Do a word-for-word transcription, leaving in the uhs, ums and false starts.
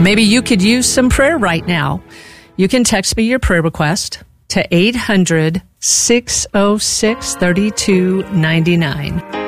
Maybe you could use some prayer right now. You can text me your prayer request to eight hundred, six oh six, three two nine nine.